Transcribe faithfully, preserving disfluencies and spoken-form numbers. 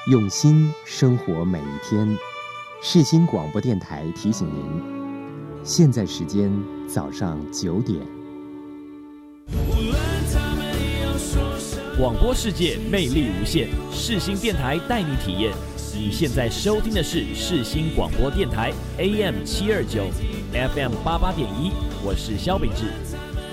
用心生活每一天。世新广播电台提醒您，现在时间早上九点。 广播世界魅力无限，世新电台带你体验。你现在收听的是世新广播电台 A M 七二九 F M 八八点一，我是萧秉治。